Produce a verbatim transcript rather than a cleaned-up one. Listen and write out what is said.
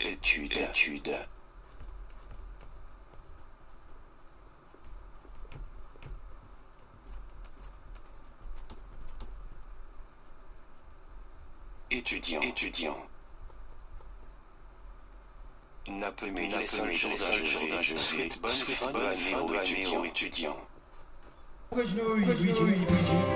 étude, étude. Étudiant, étudiant. Nappe mes les cinq jours d'un jour, je souhaite bonne fin de l'année aux étudiants. Luigi, Luigi, Luigi.